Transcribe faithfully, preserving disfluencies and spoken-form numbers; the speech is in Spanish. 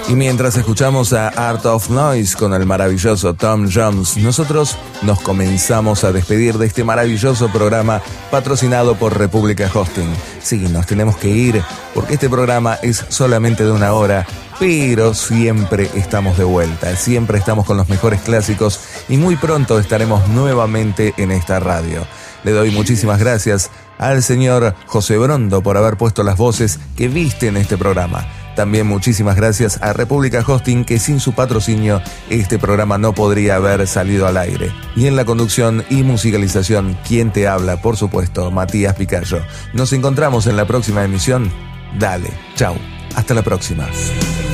Y mientras escuchamos a Art of Noise con el maravilloso Tom Jones, nosotros nos comenzamos a despedir de este maravilloso programa patrocinado por República Hosting. Sí, nos tenemos que ir porque este programa es solamente de una hora, pero siempre estamos de vuelta, siempre estamos con los mejores clásicos y muy pronto estaremos nuevamente en esta radio. Le doy muchísimas gracias al señor José Brondo por haber puesto las voces que viste en este programa. También muchísimas gracias a República Hosting, que sin su patrocinio este programa no podría haber salido al aire. Y en la conducción y musicalización, ¿quién te habla? Por supuesto, Matías Picayo. Nos encontramos en la próxima emisión. Dale, chau, hasta la próxima.